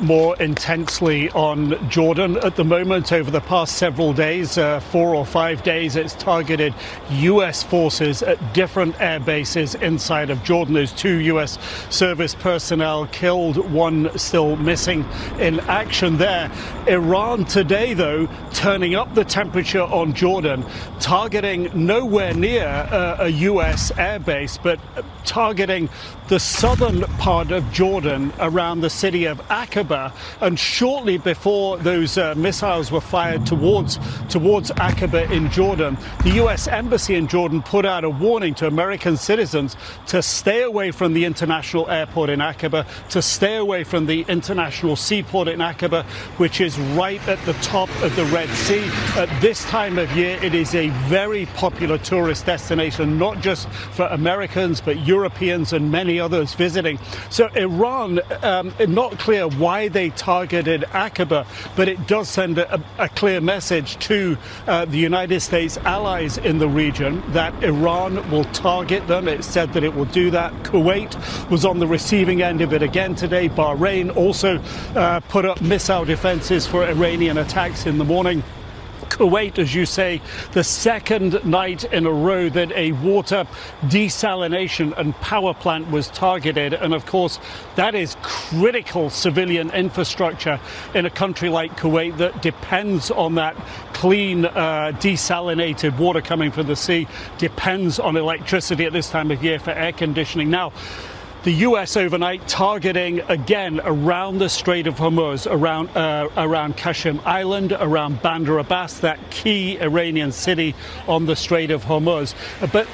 more intensely on Jordan at the moment. Over the past several days, 4 or 5 days, it's targeted U.S. forces at different air bases inside of Jordan. There's 2 U.S. service personnel killed, 1 still missing in action there. Iran today, though, turning up the temperature on Jordan, targeting nowhere near a U.S. airbase, but targeting the southern part of Jordan around the city of Aqaba. And shortly before those missiles were fired towards Aqaba in Jordan, the U.S. Embassy in Jordan put out a warning to American citizens to stay away from the international airport in Aqaba, to stay away from the international seaport in Aqaba, which is right at the top of the Red Sea. At this time of year, it is a very popular tourist destination, not just for Americans, but Europeans and many others visiting. So Iran, not clear why they targeted Aqaba, but it does send a clear message to the United States allies in the region that Iran will target them. It said that it will do that. Kuwait was on the receiving end of it again today. Bahrain also put up missile defenses for Iranian attacks in the morning. Kuwait, as you say, the second night in a row that a water desalination and power plant was targeted. And of course, that is critical civilian infrastructure in a country like Kuwait that depends on that clean, desalinated water coming from the sea, depends on electricity at this time of year for air conditioning. Now, the U.S. overnight targeting again around the Strait of Hormuz, around Qashm Island, around Bandar Abbas, that key Iranian city on the Strait of Hormuz. But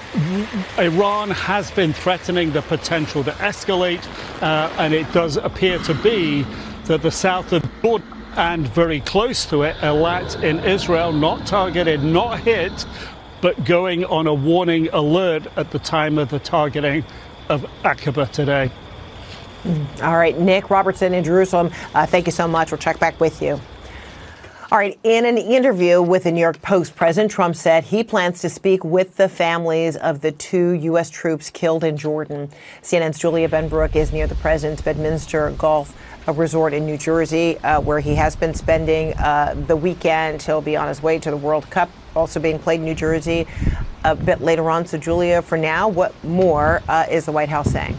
Iran has been threatening the potential to escalate, and it does appear to be that the south of Jordan and very close to it, Eilat in Israel, not targeted, not hit, but going on a warning alert at the time of the targeting of Aqaba today. All right, Nick Robertson in Jerusalem, thank you so much. We'll check back with you. All right, in an interview with the New York Post, President Trump said he plans to speak with the families of the 2 U.S. troops killed in Jordan. CNN's Julia Benbrook is near the president's Bedminster Golf Resort in New Jersey, where he has been spending the weekend. He'll be on his way to the World Cup, also being played in New Jersey a bit later on. So, Julia, for now, what more is the White House saying?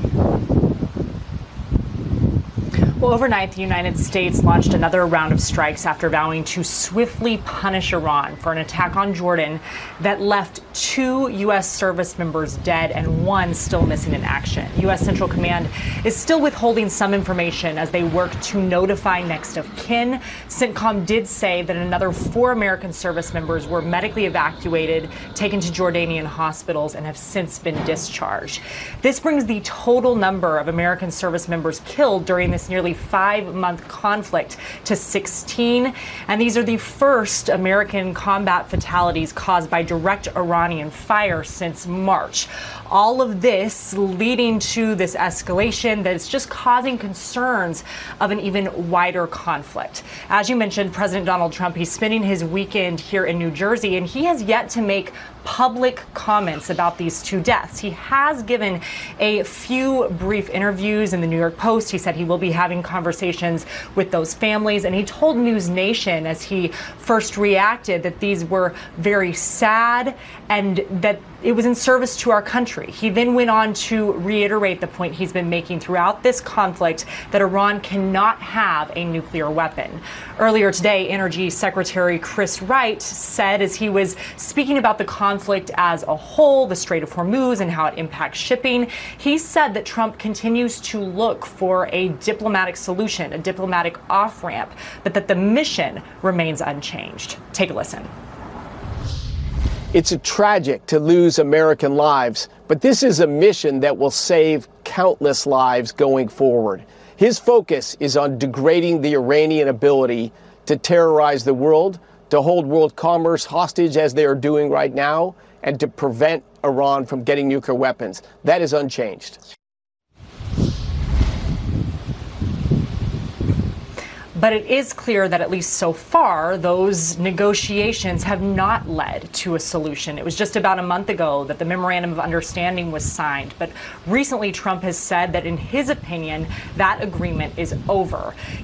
Well, overnight, the United States launched another round of strikes after vowing to swiftly punish Iran for an attack on Jordan that left 2 U.S. service members dead and 1 still missing in action. U.S. Central Command is still withholding some information as they work to notify next of kin. CENTCOM did say that another 4 American service members were medically evacuated, taken to Jordanian hospitals, and have since been discharged. This brings the total number of American service members killed during this nearly 5-month conflict to 16. And these are the first American combat fatalities caused by direct Iranian fire since March. All of this leading to this escalation that is just causing concerns of an even wider conflict. As you mentioned, President Donald Trump, he's spending his weekend here in New Jersey, and he has yet to make public comments about these 2 deaths. He has given a few brief interviews in the New York Post. He said he will be having conversations with those families, and he told News Nation as he first reacted that these were very sad and that it was in service to our country. He then went on to reiterate the point he's been making throughout this conflict that Iran cannot have a nuclear weapon. Earlier today, Energy Secretary Chris Wright said, as he was speaking about the conflict as a whole, the Strait of Hormuz and how it impacts shipping, he said that Trump continues to look for a diplomatic solution, a diplomatic off-ramp, but that the mission remains unchanged. Take a listen. It's tragic to lose American lives, but this is a mission that will save countless lives going forward. His focus is on degrading the Iranian ability to terrorize the world, to hold world commerce hostage as they are doing right now, and to prevent Iran from getting nuclear weapons. That is unchanged. But it is clear that at least so far, those negotiations have not led to a solution. It was just about a month ago that the Memorandum of Understanding was signed. But recently, Trump has said that in his opinion, that agreement is over.